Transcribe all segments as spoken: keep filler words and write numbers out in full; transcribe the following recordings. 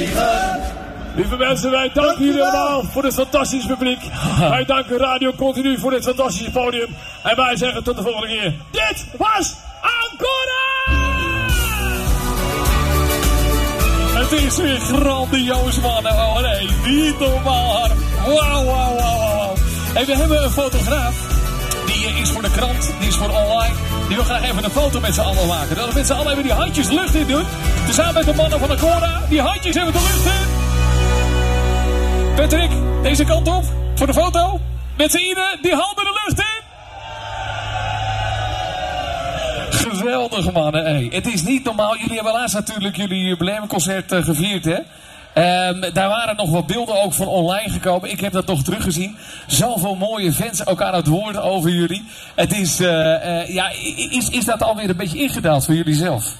negen. Lieve mensen, wij danken jullie allemaal voor dit fantastische publiek. Wij danken Radio Continu voor dit fantastische podium. En wij zeggen tot de volgende keer. Dit was Ancora! Het is weer grandioos, mannen. Oh nee, niet normaal. Wauw, wauw, wauw. En we hebben een fotograaf. Die is voor de krant, die is voor online. Die wil graag even een foto met z'n allen maken. Dat we met z'n allen even die handjes de lucht in doen. Tezamen met de mannen van Ancora. Die handjes even de lucht in. Patrick, deze kant op. Voor de foto. Met z'n ieder die handen de lucht in. Geweldig, mannen. Hey, het is niet normaal. Jullie hebben laatst natuurlijk jullie jubileumconcert uh, gevierd, hè? Um, daar waren nog wat beelden ook van online gekomen. Ik heb dat nog teruggezien. Zoveel mooie fans ook aan het woord over jullie. Het is, uh, uh, ja, is, is dat alweer een beetje ingedaald voor jullie zelf?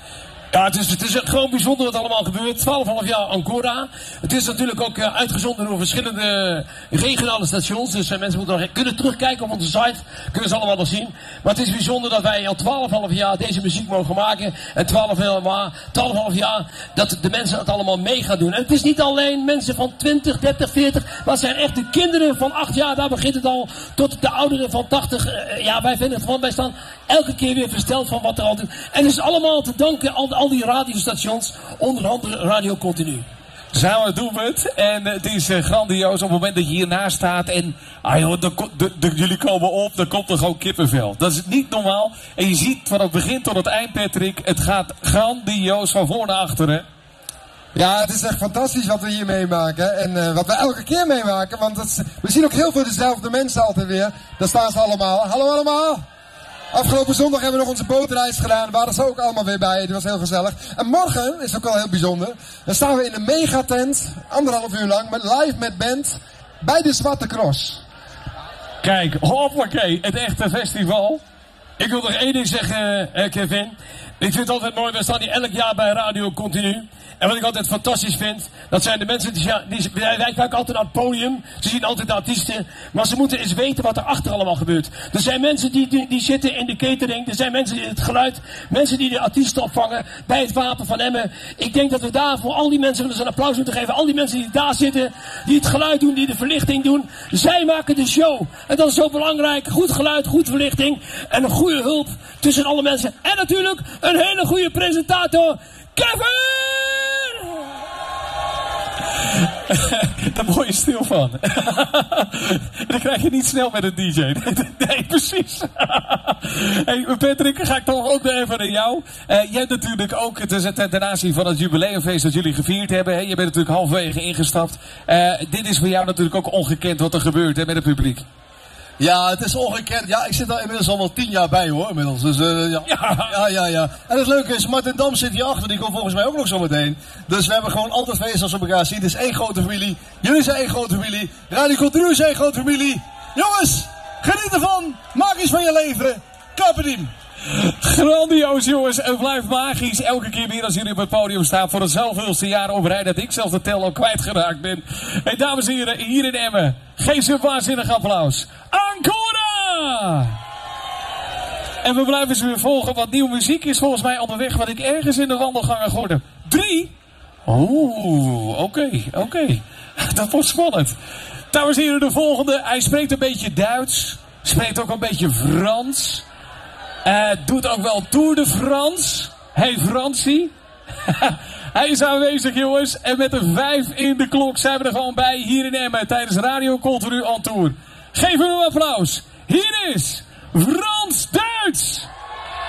Ja, het is, het is gewoon bijzonder wat allemaal gebeurt. twaalf komma vijf jaar Ancora. Het is natuurlijk ook uh, uitgezonden door verschillende regionale stations. Dus uh, mensen moeten nog kunnen terugkijken op onze site. Kunnen ze allemaal nog zien. Maar het is bijzonder dat wij al twaalf komma vijf jaar deze muziek mogen maken. En twaalf komma vijf jaar dat de mensen het allemaal mee gaan doen. En het is niet alleen mensen van twintig, dertig, veertig. Maar het zijn echt de kinderen van acht jaar. Daar begint het al. Tot de ouderen van tachtig. Uh, ja, wij vinden het gewoon, wij staan elke keer weer versteld van wat er al doet. En het is allemaal te danken aan al die radiostations, onder andere Radio Continu. Samen doen we het. En het is uh, grandioos op het moment dat je hiernaast staat. En ah joh, de, de, de, jullie komen op, dan komt er gewoon kippenvel. Dat is niet normaal. En je ziet van het begin tot het eind, Patrick. Het gaat grandioos van voor naar achteren. Ja, het is echt fantastisch wat we hier meemaken. En uh, wat we elke keer meemaken. Want dat is, we zien ook heel veel dezelfde mensen altijd weer. Daar staan ze allemaal. Hallo allemaal. Afgelopen zondag hebben we nog onze bootreis gedaan. Daar waren ze ook allemaal weer bij. Dat was heel gezellig. En morgen is ook wel heel bijzonder. Dan staan we in een megatent. Anderhalf uur lang. Met live met band. Bij de Zwarte Cross. Kijk, hoppakee. Het echte festival. Ik wil nog één ding zeggen, Kevin. Ik vind het altijd mooi. We staan hier elk jaar bij Radio Continu. En wat ik altijd fantastisch vind, dat zijn de mensen die, die wij kijken altijd naar het podium. Ze zien altijd de artiesten. Maar ze moeten eens weten wat er achter allemaal gebeurt. Er zijn mensen die, die, die zitten in de catering. Er zijn mensen die het geluid. Mensen die de artiesten opvangen bij het Wapen van Emmen. Ik denk dat we daar voor al die mensen een applaus moeten geven. Al die mensen die daar zitten, die het geluid doen, die de verlichting doen. Zij maken de show. En dat is zo belangrijk. Goed geluid, goed verlichting. En een goede hulp tussen alle mensen. En natuurlijk een hele goede presentator. Kevin! Daar word je stil van. Dat krijg je niet snel met een D J. Nee, precies. Hey, Patrick, ga ik toch ook nog even naar jou. Uh, jij hebt natuurlijk ook, het is ten aanzien van het jubileumfeest dat jullie gevierd hebben. Hè? Je bent natuurlijk halverwege ingestapt. Uh, dit is voor jou natuurlijk ook ongekend wat er gebeurt, hè, met het publiek. Ja, het is ongekend. Ja, ik zit daar inmiddels al wel tien jaar bij hoor, inmiddels. Dus uh, ja. ja. Ja, ja, ja. En het leuke is, Martin Dam zit hier achter, die komt volgens mij ook nog zo meteen. Dus we hebben gewoon altijd feest als we elkaar zien. Het is één grote familie. Jullie zijn één grote familie. Radio Continu is één grote familie. Jongens, geniet ervan. Maak iets van je leven. Carpe diem. Grandioos, jongens. Het blijft magisch. Elke keer weer als jullie op het podium staan voor het zoveelste jaar op rij dat ik zelf de tel al kwijtgeraakt ben. Hey, dames en heren, hier in Emmen. Geef ze een waanzinnig applaus. Ancora! En we blijven ze weer volgen, want nieuwe muziek is volgens mij onderweg wat ik ergens in de wandelgangen hoorde. Drie? Oeh, oké, okay, oké. Okay. Dat wordt spannend. Dames en heren, de volgende. Hij spreekt een beetje Duits. Spreekt ook een beetje Frans. Uh, doet ook wel Tour de France. Hey Fransie. Hij is aanwezig, jongens. En met een vijf in de klok zijn we er gewoon bij hier in Emmen tijdens Radio Continu on Tour. Geef hem een applaus. Hier is Frans Duits.